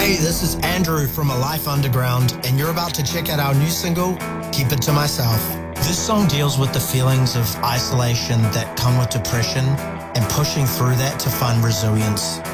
Hey, this is Andrew from A Life Underground, and you're about to check out our new single, Keep It To Myself. This song deals with the feelings of isolation that come with depression and pushing through that to find resilience.